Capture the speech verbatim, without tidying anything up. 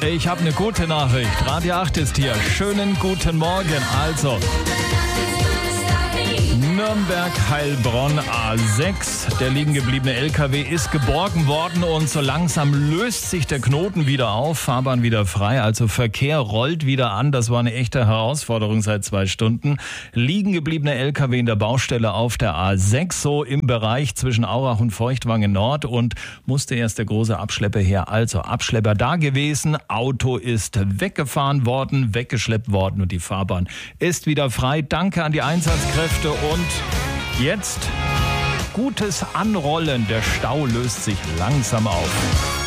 Ich habe eine gute Nachricht. Radio acht ist hier. Schönen guten Morgen. Also, Nürnberg-Heilbronn A sechs. Der liegen gebliebene L K W ist geborgen worden und so langsam löst sich der Knoten wieder auf. Fahrbahn wieder frei, also Verkehr rollt wieder an. Das war eine echte Herausforderung seit zwei Stunden. Liegen gebliebene L K W in der Baustelle auf der A sechs, so im Bereich zwischen Aurach und Feuchtwangen Nord, und musste erst der große Abschlepper her. Also Abschlepper da gewesen, Auto ist weggefahren worden, weggeschleppt worden und die Fahrbahn ist wieder frei. Danke an die Einsatzkräfte und jetzt gutes Anrollen. Der Stau löst sich langsam auf.